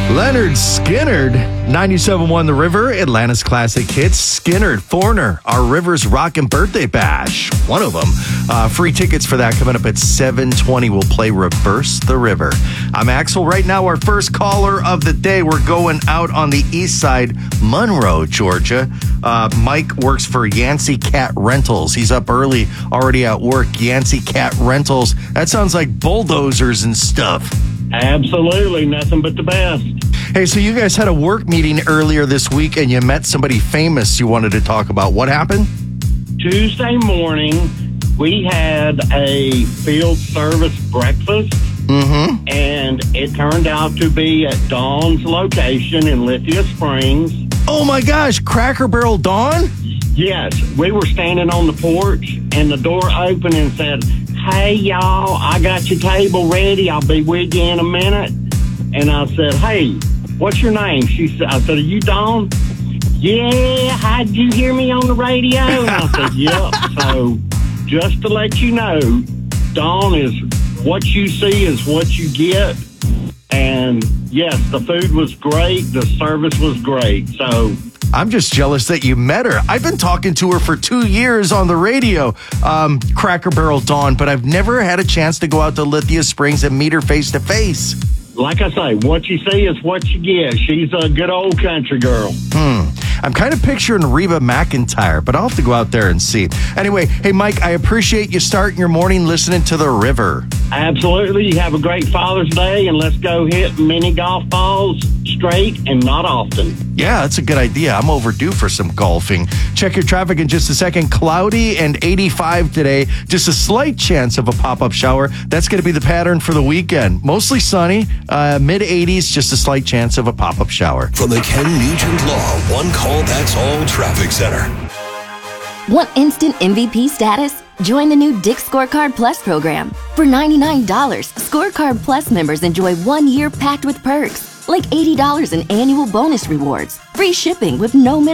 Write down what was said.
Leonard Skinnard, 97.1 The River, Atlanta's classic hits. Skinnard, Foreigner, our River's Rockin' Birthday Bash. One of them. Free tickets for that coming up at 7:20. We'll play Reverse the River. I'm Axel. Right now, our first caller of the day. We're going out on the east side, Monroe, Georgia. Mike works for Yancey Cat Rentals. He's up early, already at work. Yancey Cat Rentals. That sounds like bulldozers and stuff. Absolutely, nothing but the best. Hey, so you guys had a work meeting earlier this week and you met somebody famous you wanted to talk about. What happened? Tuesday morning, we had a field service breakfast, and it turned out to be at Dawn's location in Lithia Springs. Oh my gosh, Cracker Barrel Dawn? Yes, we were standing on the porch, and the door opened and said, "Hey, y'all, I got your table ready. I'll be with you in a minute." And I said, "Hey, what's your name?" I said, "Are you Dawn?" "Yeah, how'd you hear me on the radio?" And I said, "Yep." So just to let you know, Dawn is what you see is what you get. And yes, the food was great. The service was great. So I'm just jealous that you met her. I've been talking to her for 2 years on the radio, Cracker Barrel Dawn, but I've never had a chance to go out to Lithia Springs and meet her face to face. like I say, what you see is what you get. She's a good old country girl. I'm kind of picturing Reba McEntire, but I'll have to go out there and see. Anyway, hey, Mike, I appreciate you starting your morning listening to The River. Absolutely. You have a great Father's Day, and let's go hit mini golf balls straight and not often. Yeah, that's a good idea. I'm overdue for some golfing. Check your traffic in just a second. Cloudy and 85 today. Just a slight chance of a pop-up shower. That's going to be the pattern for the weekend. Mostly sunny, mid-80s, just a slight chance of a pop-up shower. From the Ken Nugent Law One Call That's All Traffic Center. Want instant MVP status? Join the new Dick's Scorecard Plus program. For $99, Scorecard Plus members enjoy 1 year packed with perks, like $80 in annual bonus rewards, free shipping with no minimum